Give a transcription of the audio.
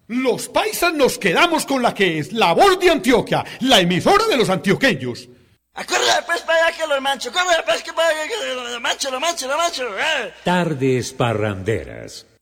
Los paisas nos quedamos con la que es La Voz de Antioquia, la emisora de los antioqueños. Córrele pues para allá que lo mancho, córrele pues que lo mancho. Tardes parranderas.